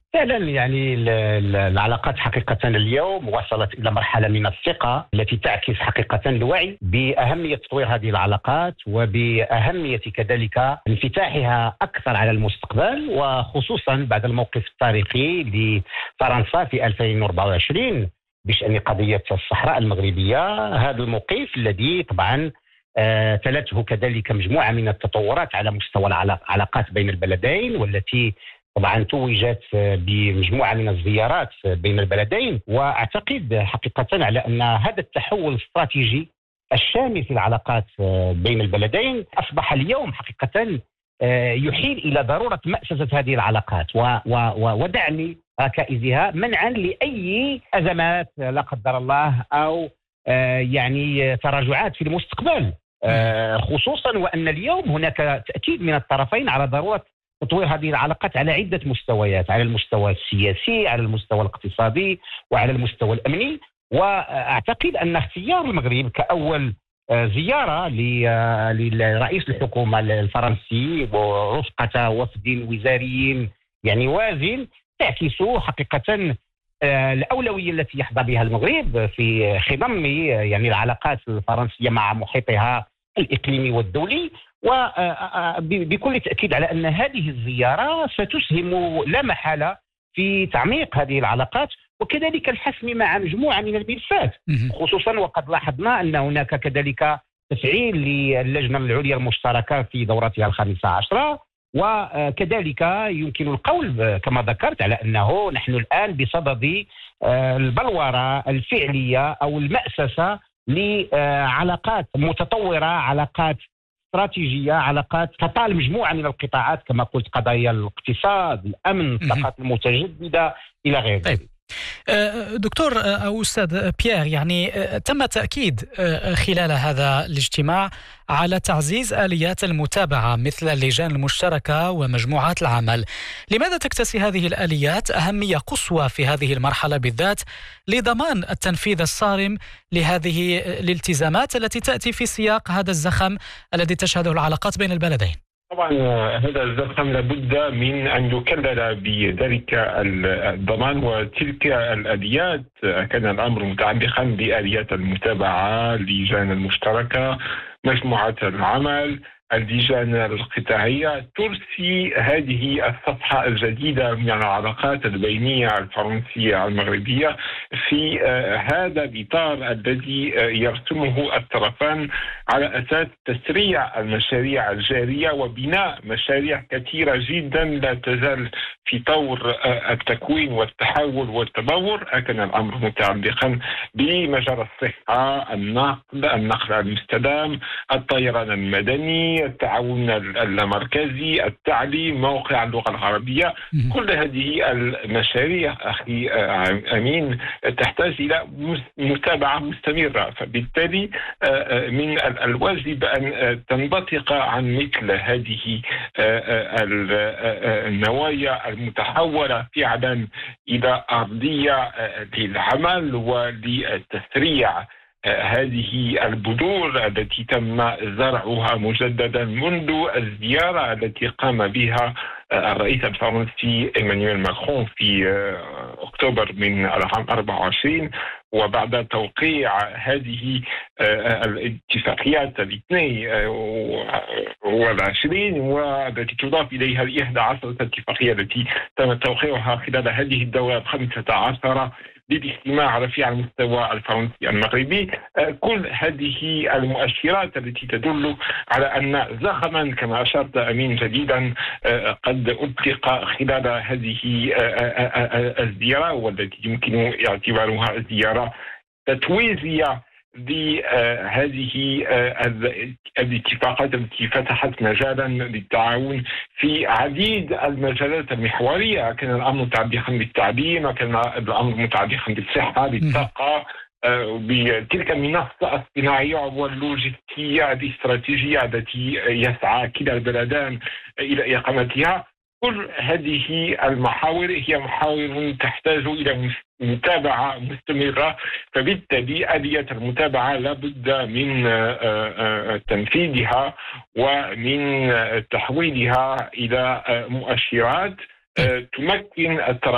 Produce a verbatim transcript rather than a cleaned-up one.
فعلا يعني ال- ال- العلاقات حقيقة اليوم وصلت إلى مرحلة من الثقة التي تعكس حقيقة الوعي بأهمية تطوير هذه العلاقات وبأهمية كذلك انفتاحها أكثر على المستقبل، وخصوصا بعد الموقف التاريخي لفرنسا في ألفين وأربعة وعشرين بشأن قضية الصحراء المغربية. هذا الموقف الذي طبعا آه، تلته كذلك مجموعة من التطورات على مستوى العلاقات بين البلدين، والتي طبعا توجت بمجموعة من الزيارات بين البلدين. وأعتقد حقيقة على أن هذا التحول الاستراتيجي الشامل في العلاقات بين البلدين أصبح اليوم حقيقة يحيل إلى ضرورة مأسسة هذه العلاقات و- و- ودعم ركائزها منعا لأي أزمات لا قدر الله أو آه، يعني تراجعات في المستقبل، آه، خصوصا وأن اليوم هناك تأكيد من الطرفين على ضرورة تطوير هذه العلاقات على عدة مستويات، على المستوى السياسي، على المستوى الاقتصادي، وعلى المستوى الأمني. وأعتقد أن اختيار المغرب كأول آه، زيارة ل- آه، لرئيس الحكومة الفرنسي ورفقة وفد وزاري يعني وازن تعكس حقيقة آه، الأولوية التي يحظى بها المغرب في خضم يعني العلاقات الفرنسية مع محيطها الإقليمي والدولي. وبكل تأكيد على أن هذه الزيارة ستسهم لا محالة في تعميق هذه العلاقات وكذلك الحسم مع مجموعة من الملفات، مهم. خصوصا وقد لاحظنا أن هناك كذلك تفعيل للجنة العليا المشتركة في دورتها الخامسة عشرة. وكذلك يمكن القول كما ذكرت على أنه نحن الآن بصدد آه، البلورة الفعلية أو المأسسة لعلاقات متطورة، علاقات استراتيجية، علاقات تطال مجموعة من القطاعات كما قلت، قضايا الاقتصاد، الأمن، الطاقات المتجددة إلى غير طيب. ذلك. آه، دكتور آه، أو أستاذ بيير، يعني آه، تم تأكيد آه، خلال هذا الاجتماع على تعزيز آليات المتابعة مثل اللجان المشتركة ومجموعات العمل. لماذا تكتسي هذه الآليات أهمية قصوى في هذه المرحلة بالذات لضمان التنفيذ الصارم لهذه الالتزامات التي تأتي في سياق هذا الزخم الذي تشهده العلاقات بين البلدين؟ طبعا هذا الزخم لابد من أن يكلل بذلك الضمان وتلك الآليات. كان الأمر متعلقا بآليات المتابعة، اللجان المشتركة، مجموعات العمل، اللجان القطاعية، ترسي هذه الصفحة الجديدة من العلاقات البينية الفرنسية المغربية في هذا الإطار الذي يرسمه الطرفان على أساس تسريع المشاريع الجارية وبناء مشاريع كثيرة جدا لا تزال في طور التكوين والتحول والتطور. كان الأمر متعلقا بمجال الصحة، النقل، النقل المستدام، الطيران المدني، التعاون المركزي، التعليم، موقع اللغة العربية. كل هذه المشاريع أخي أمين تحتاج إلى متابعة مستمرة، فبالتالي من الواجب أن تنبثق عن مثل هذه النوايا المتحولة فعلا إلى أرضية للعمل وللتسريع هذه البذور التي تم زرعها مجددا منذ الزيارة التي قام بها الرئيس الفرنسي إيمانويل ماكرون في أكتوبر من العام أربعة وعشرين، وبعد توقيع هذه الاتفاقيات الاثنين والعشرين والتي تضاف إليها الإحدى عشرة اتفاقية التي تم توقيعها خلال هذه الدورة الخامسة عشرة للاجتماع رفيع المستوى الفرنسي المغربي. كل هذه المؤشرات التي تدل على أن زخما كما أشرت أمين جديدا قد أطلق خلال هذه الزيارة، والتي يمكن اعتبارها زيارة تتويجية لهذه الاتفاقات التي فتحت مجالا للتعاون في عديد المجالات المحورية. كان الأمر متعلقا بالتعليم، كان الأمر متعلقا بالصحة، بالطاقة، بتلك المنصة الصناعية واللوجستية الاستراتيجية التي يسعى كلا البلدان إلى إقامتها. كل هذه المحاور هي محاور تحتاج إلى متابعة مستمرة، فبالتالي آلية المتابعة لابد من تنفيذها ومن تحويلها إلى مؤشرات تمكن الترى